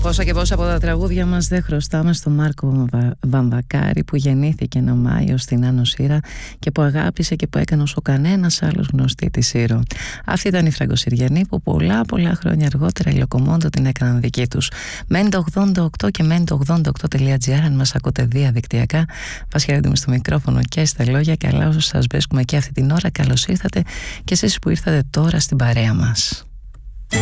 Πόσα και πόσα από τα τραγούδια μας δεν χρωστάμε στον Μάρκο Βαμβακάρη, που γεννήθηκε ένα Μάιο στην Άνω Σύρα και που αγάπησε και που έκανε όσο κανένας άλλος γνωστή τη Σύρο. Αυτή ήταν η Φραγκοσυριανή που πολλά χρόνια αργότερα οι Λοκομόντο την έκαναν δική τους. Μένει το 88 και μένει το 88.gr αν μας ακούτε διαδικτυακά. Вас χαιρετούμε στο μικρόφωνο και στα λόγια. Καλά όσο σας βρίσκουμε και αυτή την ώρα. Καλώς ήρθατε και εσείς που ήρθατε τώρα στην παρέα μας.